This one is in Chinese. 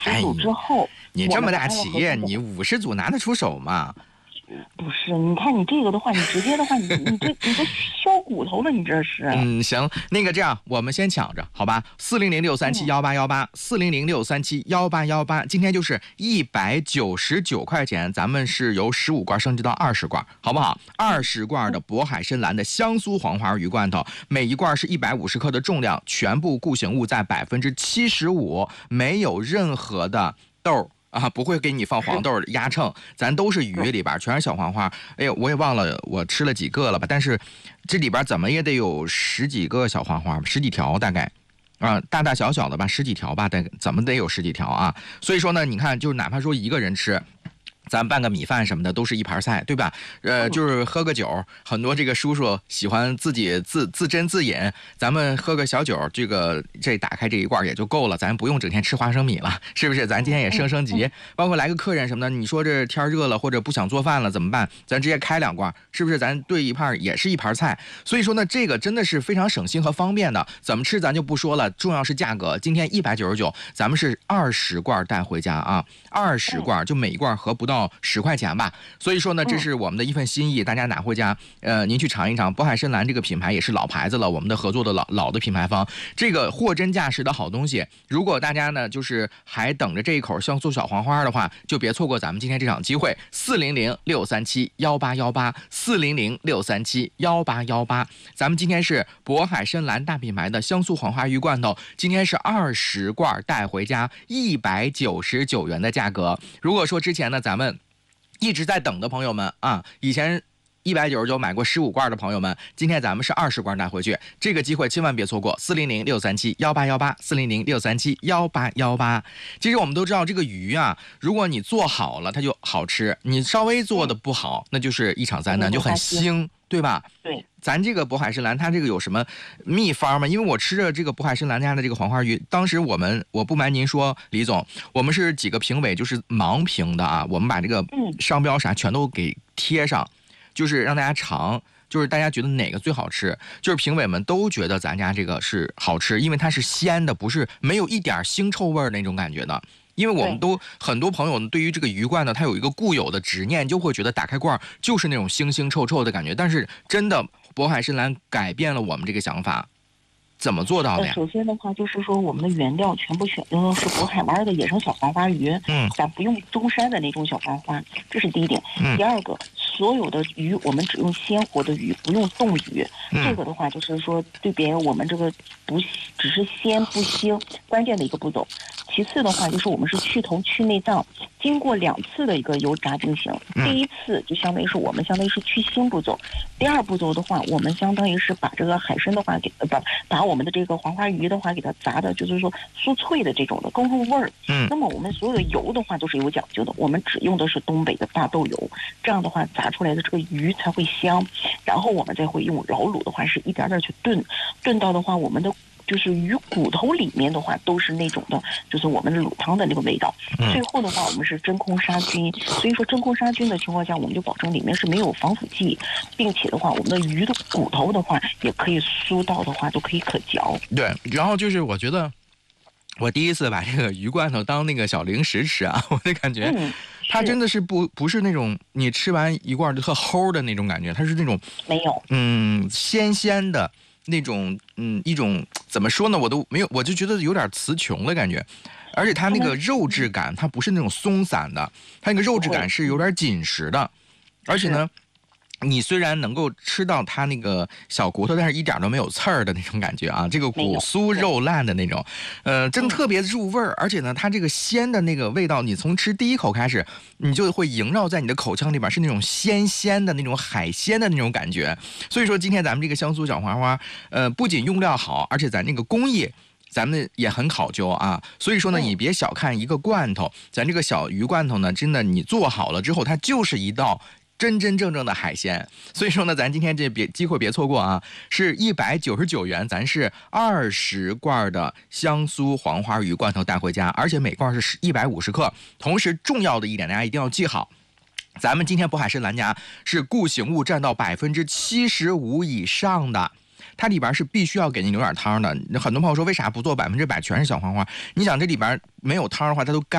10组之后， 你这么大企业，你50组拿得出手吗？ 不是，你看你这个的话，你直接的话，你这削骨头了，你这是。 行，那个这样，我们先抢着，好吧？400-637-1818，400-637-1818，今天就是199块钱，咱们是由15罐升级到20罐，好不好？20罐的渤海参蓝的香酥黄花鱼罐头，每一罐是150克的重量，全部固形物在75%，没有任何的豆不会给你放黄豆压秤，咱都是鱼里边全是小黄花。哎呦，我也忘了我吃了几个了吧，但是这里边怎么也得有10几个小黄花，10几条大概。大大小小的吧，10几条吧，但怎么得有10几条啊？所以说呢，你看，就是哪怕说一个人吃，咱拌个米饭什么的都是一盘菜，对吧？就是喝个酒，很多这个叔叔喜欢自己自斟自饮，咱们喝个小酒，这打开这一罐也就够了，咱不用整天吃花生米了，是不是？咱今天也升级，包括来个客人什么的，你说这天热了或者不想做饭了怎么办？咱直接开2罐，是不是？咱兑一盘也是一盘菜。所以说呢，这个真的是非常省心和方便的。怎么吃咱就不说了，重要是价格。今天199，咱们是20罐带回家啊，20罐就每一罐合不到10块钱吧，所以说呢，这是我们的一份心意，大家拿回家，您去尝一尝。渤海参蓝这个品牌也是老牌子了，我们的合作的老的品牌方，这个货真价实的好东西。如果大家呢就是还等着这一口像做小黄花的话，就别错过咱们今天这场机会，400-637-1818，400-637-1818。咱们今天是渤海参蓝大品牌的香酥黄花鱼罐头，今天是20罐带回家，199元的价格。如果说之前呢，咱们一直在等的朋友们啊，以前199买过15罐的朋友们，今天咱们是20罐带回去，这个机会千万别错过。400-637-1818，400-637-1818。其实我们都知道这个鱼啊，如果你做好了它就好吃，你稍微做的不好，那就是一场灾难，就很腥，对吧？ 对。 咱这个渤海参蓝，它这个有什么秘方吗？因为我吃着这个渤海参蓝家的这个黄花鱼，当时我不瞒您说，李总，我们是几个评委就是盲评的啊，我们把这个商标啥全都给贴上，就是让大家尝，就是大家觉得哪个最好吃，就是评委们都觉得咱家这个是好吃，因为它是鲜的，不是没有一点腥臭味那种感觉的。因为我们都很多朋友对于这个鱼罐呢，它有一个固有的执念，就会觉得打开罐就是那种腥腥臭臭的感觉。但是真的，渤海参蓝改变了我们这个想法，怎么做到的呀？ 首先的话，就是说我们的原料全部选用的是渤海湾的野生小黄花鱼，咱不用中山的那种小黄花，这是第一点。第二个，所有的鱼我们只用鲜活的鱼，不用冻鱼。这个的话，就是说对别人我们这个不只是鲜不腥，关键的一个步骤。其次的话，就是我们是去头去内脏，经过2次的一个油炸定型。第一次就相当于是我们相当于是去腥步骤，第2步骤的话，我们相当于是把这个海参的话给把我们的这个黄花鱼的话给它炸的，就是说酥脆的这种的更入味儿。那么我们所有的油的话都是有讲究的，我们只用的是东北的大豆油，这样的话炸出来的这个鱼才会香。然后我们再会用老卤的话是一点点去炖到的话，我们的就是鱼骨头里面的话都是那种的，就是我们的卤汤的那个味道。最后的话，我们是真空杀菌，所以说真空杀菌的情况下，我们就保证里面是没有防腐剂，并且的话，我们的鱼的骨头的话也可以酥到的话都可以可嚼。 对，然后就是我觉得我第一次把这个鱼罐头当那个小零食吃啊，我的感觉。它真的是不是那种你吃完一罐就特齁的那种感觉，它是那种没有鲜鲜的那种一种怎么说呢，我都没有，我就觉得有点词穷的感觉。而且它那个肉质感，它不是那种松散的，它那个肉质感是有点紧实的，而且呢。你虽然能够吃到它那个小骨头，但是一点都没有刺儿的那种感觉啊，这个骨酥肉烂的那种，真的特别入味儿。而且呢，它这个鲜的那个味道，你从吃第一口开始，你就会萦绕在你的口腔里边，是那种鲜的那种海鲜的那种感觉。所以说，今天咱们这个香酥小黄花，不仅用料好，而且咱那个工艺。咱们也很考究啊，所以说呢，你别小看一个罐头，咱这个小鱼罐头呢，真的你做好了之后，它就是一道真正的海鲜。所以说呢，咱今天这机会别错过啊，是199元，咱是20罐的香酥黄花鱼罐头带回家，而且每罐是150克。同时重要的一点，大家一定要记好。咱们今天渤海参蓝家是固形物占到75%以上的，它里边是必须要给你留点汤的。很多朋友说为啥不做100%全是小黄花？你想这里边没有汤的话，它都干。